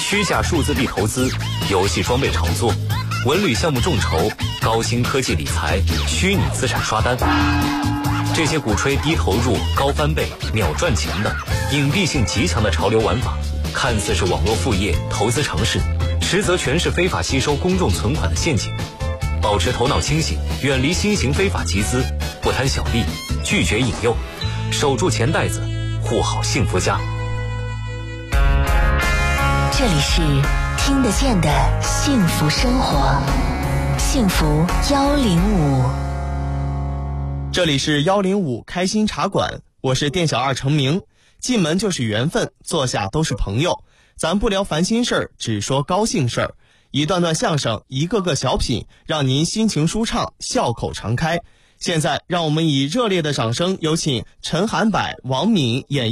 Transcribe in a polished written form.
虚假数字币投资、游戏装备炒作、文旅项目众筹、高新科技理财、虚拟资产刷单，这些鼓吹低投入、高翻倍、秒赚钱的隐蔽性极强的潮流玩法，看似是网络副业、投资尝试，实则全是非法吸收公众存款的陷阱。保持头脑清醒，远离新型非法集资，不贪小利，拒绝引诱，守住钱袋子，护好幸福家。 这里是听得见的幸福生活，幸福105。 这里是105开心茶馆，我是店小二程明。进门就是缘分，坐下都是朋友。咱不聊烦心事儿，只说高兴事儿。一段段相声，一个个小品，让您心情舒畅，笑口常开。现在让我们以热烈的掌声有请陈涵柏、王敏演绎